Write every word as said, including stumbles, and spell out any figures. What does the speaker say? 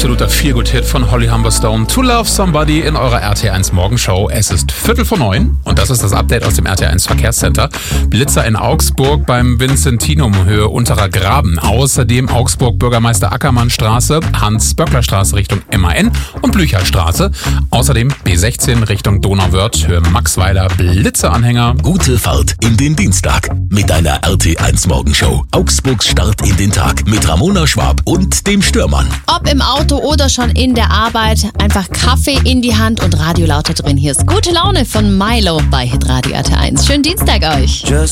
absoluter Feel-Good-Hit von Holly Humberstone. To Love Somebody in eurer R T eins Morgenshow. Es ist Viertel vor neun und das ist das Update aus dem R T eins Verkehrscenter. Blitzer in Augsburg beim Vincentinum Höhe Unterer Graben. Außerdem Augsburg Bürgermeister Ackermann Straße, Hans-Böckler-Straße Richtung M A N und Blücherstraße. Außerdem B sechzehn Richtung Donauwörth Höhe Maxweiler Blitzeranhänger. Gute Fahrt in den Dienstag mit einer R T eins Morgenshow. Augsburgs Start in den Tag mit Ramona Schwab und dem Stürmann. Ob im Auto oder schon in der Arbeit, einfach Kaffee in die Hand und Radio lauter drin. Hier ist Gute Laune von Milo bei Hitradio R T eins. Schönen Dienstag euch. Just